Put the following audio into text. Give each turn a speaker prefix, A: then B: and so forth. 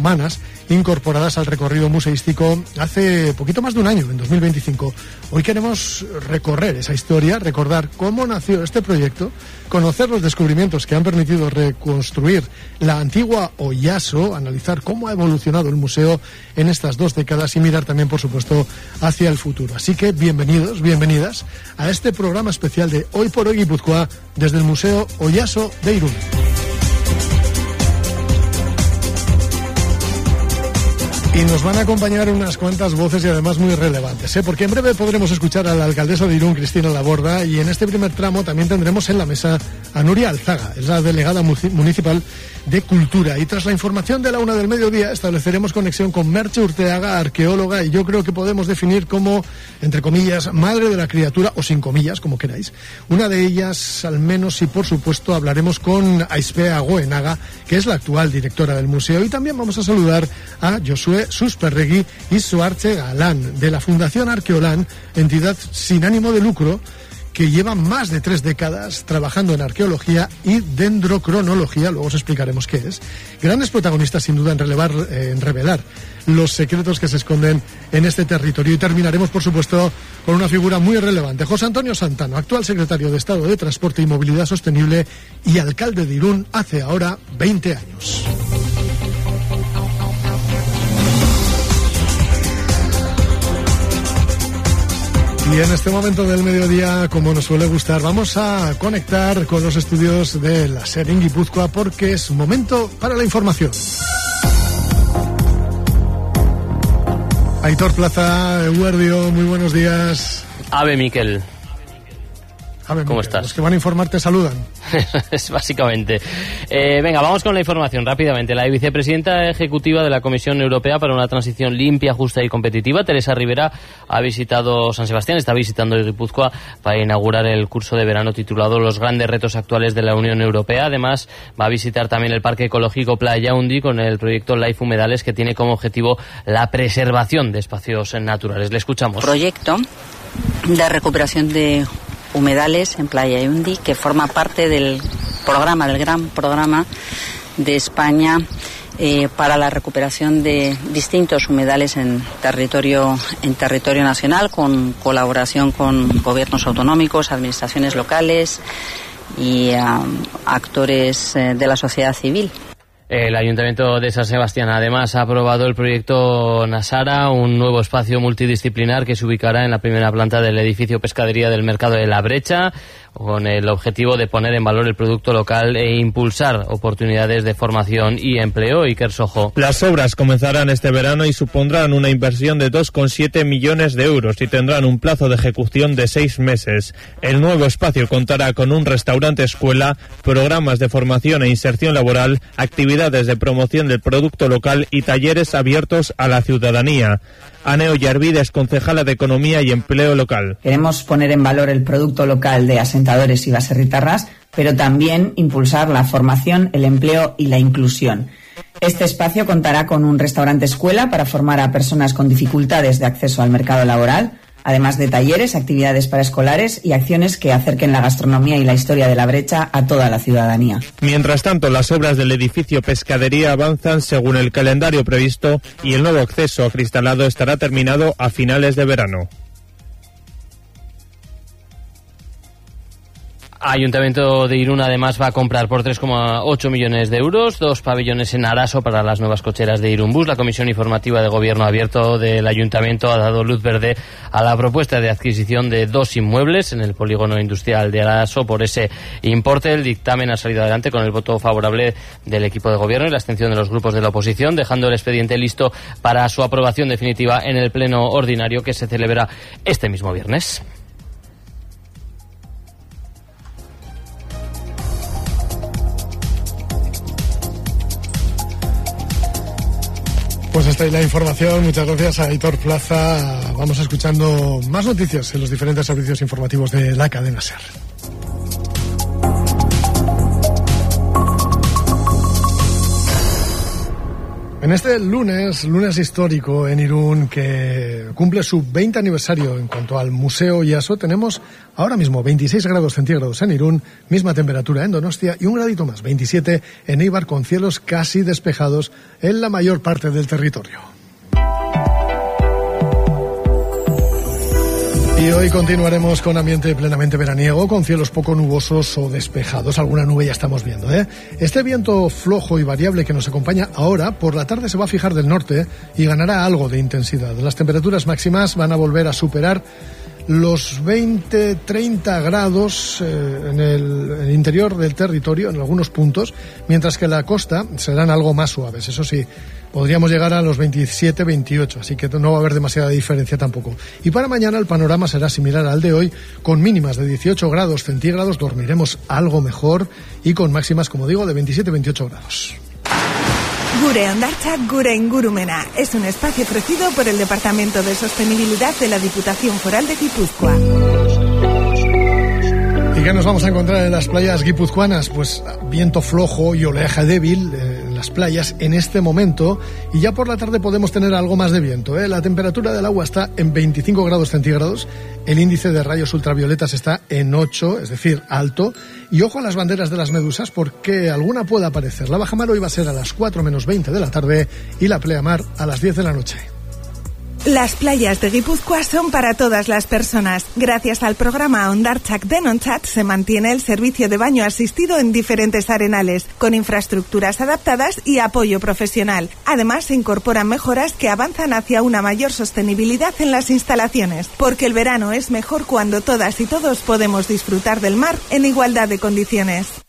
A: romanas incorporadas al recorrido museístico hace poquito más de un año, en 2025. Hoy queremos recorrer esa historia, recordar cómo nació este proyecto, conocer los descubrimientos que han permitido reconstruir la antigua Oyaso, analizar cómo ha evolucionado el museo en estas 2 décadas y mirar también, por supuesto, hacia el futuro. Así que bienvenidos, bienvenidas a este programa especial de Hoy por Hoy Guipúzcoa desde el Museo Oyaso de Irún. Y nos van a acompañar unas cuantas voces y además muy relevantes, porque en breve podremos escuchar a la alcaldesa de Irún, Cristina Laborda, y en este primer tramo también tendremos en la mesa a Nuria Alzaga, es la delegada municipal de Cultura. Y tras la información de la 1 del mediodía estableceremos conexión con Merche Urteaga, arqueóloga, y yo creo que podemos definir como, entre comillas, madre de la criatura, o sin comillas, como queráis. Una de ellas, al menos, y por supuesto hablaremos con Aispea Goenaga, que es la actual directora del museo, y también vamos a saludar a Josué Susperregui y Suarche Galán, de la Fundación Arqueolán, entidad sin ánimo de lucro, que lleva más de 3 décadas trabajando en arqueología y dendrocronología, luego os explicaremos qué es. Grandes protagonistas, sin duda, en revelar los secretos que se esconden en este territorio. Y terminaremos, por supuesto, con una figura muy relevante. José Antonio Santano, actual secretario de Estado de Transporte y Movilidad Sostenible y alcalde de Irún hace ahora 20 años. Y en este momento del mediodía, como nos suele gustar, vamos a conectar con los estudios de la SER en Guipúzcoa porque es momento para la información. Aitor Plaza, Eguerdio, muy buenos días.
B: Ave Miquel. ¿Cómo estás?
A: Los que van a informar te saludan.
B: Es básicamente. Venga, vamos con la información rápidamente. La vicepresidenta ejecutiva de la Comisión Europea para una transición limpia, justa y competitiva, Teresa Rivera, ha visitado San Sebastián, está visitando Guipúzcoa para inaugurar el curso de verano titulado Los grandes retos actuales de la Unión Europea. Además, va a visitar también el Parque Ecológico Playa Undi con el proyecto Life Humedales, que tiene como objetivo la preservación de espacios naturales. Le escuchamos.
C: Proyecto de recuperación de humedales en Playa Undi, que forma parte del gran programa de España para la recuperación de distintos humedales en territorio nacional, con colaboración con gobiernos autonómicos, administraciones locales y actores de la sociedad civil.
B: El Ayuntamiento de San Sebastián además ha aprobado el proyecto Nasara, un nuevo espacio multidisciplinar que se ubicará en la primera planta del edificio Pescadería del Mercado de la Brecha, con el objetivo de poner en valor el producto local e impulsar oportunidades de formación y empleo. Iker Sojo.
D: Las obras comenzarán este verano y supondrán una inversión de 2,7 millones de euros y tendrán un plazo de ejecución de 6 meses. El nuevo espacio contará con un restaurante escuela, programas de formación e inserción laboral, actividades de promoción del producto local y talleres abiertos a la ciudadanía. Ane Ollarvides, concejala de Economía y Empleo Local.
E: Queremos poner en valor el producto local de asentadores y baserritarras, pero también impulsar la formación, el empleo y la inclusión. Este espacio contará con un restaurante escuela para formar a personas con dificultades de acceso al mercado laboral, además de talleres, actividades para escolares y acciones que acerquen la gastronomía y la historia de la Brecha a toda la ciudadanía.
D: Mientras tanto, las obras del edificio Pescadería avanzan según el calendario previsto y el nuevo acceso acristalado estará terminado a finales de verano.
B: Ayuntamiento de Irún además va a comprar por 3,8 millones de euros 2 pabellones en Araso para las nuevas cocheras de Irún Bus. La Comisión Informativa de Gobierno Abierto del Ayuntamiento ha dado luz verde a la propuesta de adquisición de 2 inmuebles en el polígono industrial de Araso por ese importe. El dictamen ha salido adelante con el voto favorable del equipo de gobierno y la abstención de los grupos de la oposición, dejando el expediente listo para su aprobación definitiva en el pleno ordinario que se celebra este mismo viernes.
A: Pues esta es la información. Muchas gracias a Aitor Plaza. Vamos escuchando más noticias en los diferentes servicios informativos de la cadena SER. En este lunes histórico en Irún, que cumple su 20 aniversario en cuanto al Museo Iaso, tenemos ahora mismo 26 grados centígrados en Irún, misma temperatura en Donostia y un gradito más, 27 en Eibar, con cielos casi despejados en la mayor parte del territorio. Y hoy continuaremos con ambiente plenamente veraniego, con cielos poco nubosos o despejados. Alguna nube ya estamos viendo, ¿eh? Este viento flojo y variable que nos acompaña ahora, por la tarde se va a fijar del norte y ganará algo de intensidad. Las temperaturas máximas van a volver a superar los 20-30 grados en el interior del territorio, en algunos puntos, mientras que la costa serán algo más suaves. Eso sí, podríamos llegar a los 27-28, así que no va a haber demasiada diferencia tampoco. Y para mañana el panorama será similar al de hoy, con mínimas de 18 grados centígrados, dormiremos algo mejor y con máximas, como digo, de 27-28 grados.
F: Gure Hondartzak Gure Ingurumena es un espacio ofrecido por el Departamento de Sostenibilidad de la Diputación Foral de Guipúzcoa.
A: ¿Y qué nos vamos a encontrar en las playas guipuzcoanas? Pues viento flojo y oleaje débil en las playas en este momento, y ya por la tarde podemos tener algo más de viento, ¿eh? La temperatura del agua está en 25 grados centígrados, el índice de rayos ultravioletas está en 8, es decir, alto, y ojo a las banderas de las medusas porque alguna puede aparecer. La bajamar hoy va a ser a las 4 menos 20 de la tarde y la pleamar a las 10 de la noche.
F: Las playas de Guipúzcoa son para todas las personas. Gracias al programa Hondartzak Denontzat se mantiene el servicio de baño asistido en diferentes arenales, con infraestructuras adaptadas y apoyo profesional. Además, se incorporan mejoras que avanzan hacia una mayor sostenibilidad en las instalaciones, porque el verano es mejor cuando todas y todos podemos disfrutar del mar en igualdad de condiciones.